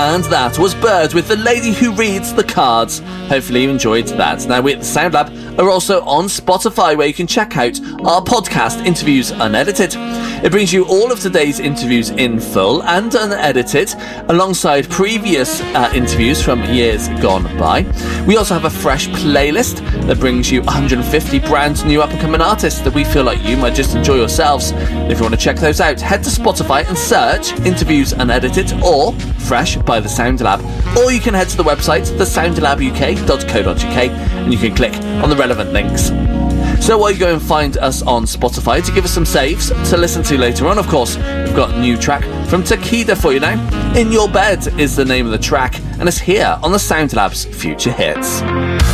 And that was Bird with The Lady Who Reads the Cards. Hopefully you enjoyed that. Now, we at the Sound Lab are also on Spotify, where you can check out our podcast, Interviews Unedited. It brings you all of today's interviews in full and unedited, alongside previous interviews from years gone by. We also have a fresh playlist that brings you 150 brand new up-and-coming artists that we feel like you might just enjoy yourselves. If you want to check those out, head to Spotify and search Interviews Unedited or Fresh by The Sound Lab. Or you can head to the website, thesoundlabuk.co.uk, and you can click on the relevant links. So while you go and find us on Spotify to give us some saves to listen to later on, of course, we've got a new track from Takida for you now. In Your Bed is the name of the track, and it's here on the Sound Lab's Future Hits.